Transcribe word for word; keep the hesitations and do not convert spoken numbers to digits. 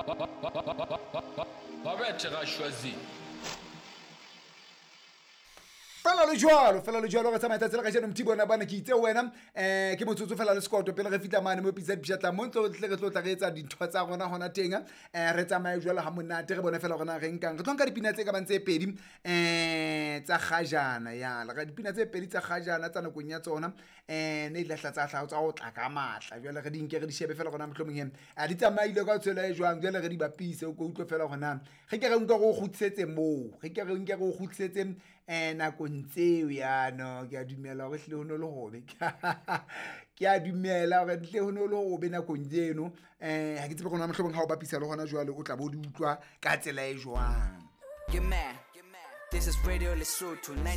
ba bete ga shwazi fela le jwalo fela le jwalo re tsamaya tsela ga jeno mthibona bana ke itse wena eh ke motsotso fela le skoto pele re fitla mane mo episode bjatla mo ntlo tle re tlo tla re etsa dintho tsa rona hona tenga eh re tsamaya jwalo ha monate re bona fela rona re nkang re tlonka dipina tse ka bantse pedi eh tsa khajana ya la ga dipina tse pedi tsa khajana tsa nakong ya tsona eh ne lahla tsa tla tsa o tla ka matla jwale re di nke re di shebe fela rona mohlomong a di tsamaile ka tsela e jwang jwale re di bapise o go utlwe fela rona ge ke re nka go khutsetse mo ge ke re nka go khutsetse eh nakong tseo ya no ke a dumela gore hle ho no le hobe ke a dumela gore hle ho no le hobe nakong tseno eh ha ke tsebe gona mohlomong ha o bapisa le gona jwale o tla bo di utlwa ka tsela e jwang. Get mad. This is Radio Lesotho